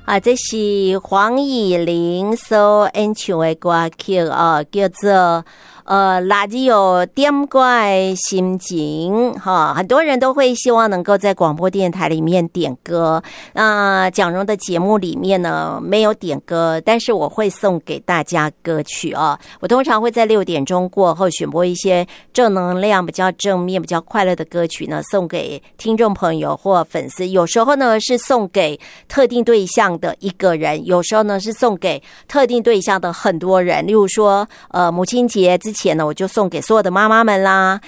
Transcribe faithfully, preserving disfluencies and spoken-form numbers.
啊，这是黄以玲所演唱的歌曲啊，叫做呃，垃圾有点怪心情哈，很多人都会希望能够在广播电台里面点歌。那蒋蓉的节目里面呢没有点歌，但是我会送给大家歌曲啊。我通常会在六点钟过后选播一些正能量、比较正面、比较快乐的歌曲呢，送给听众朋友或粉丝。有时候呢是送给特定对象的一个人，有时候呢是送给特定对象的很多人。例如说，呃，母亲节之前呢，我就送给所有的妈妈们啦，